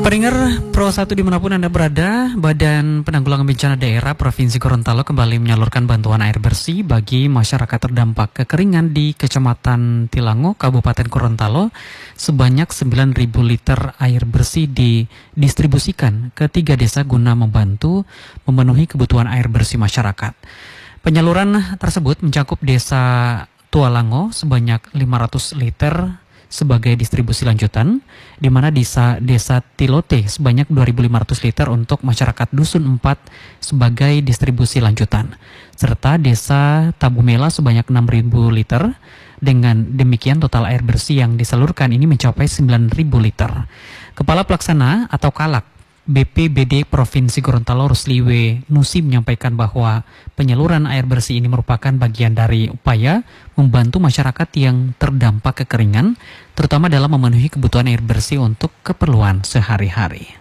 Pendengar Pro 1 dimanapun Anda berada, Badan Penanggulangan Bencana Daerah Provinsi Gorontalo kembali menyalurkan bantuan air bersih bagi masyarakat terdampak kekeringan di Kecamatan Tilango, Kabupaten Gorontalo. Sebanyak 9.000 liter air bersih didistribusikan ke 3 desa guna membantu memenuhi kebutuhan air bersih masyarakat. Penyaluran tersebut mencakup desa Tualango sebanyak 500 liter sebagai distribusi lanjutan, di mana desa Tilote sebanyak 2.500 liter untuk masyarakat Dusun 4 sebagai distribusi lanjutan, serta desa Tabumela sebanyak 6.000 liter. Dengan demikian total air bersih yang disalurkan ini mencapai 9.000 liter. Kepala Pelaksana atau Kalak BPBD Provinsi Gorontalo Rusliwe Nusi menyampaikan bahwa penyaluran air bersih ini merupakan bagian dari upaya membantu masyarakat yang terdampak kekeringan, terutama dalam memenuhi kebutuhan air bersih untuk keperluan sehari-hari.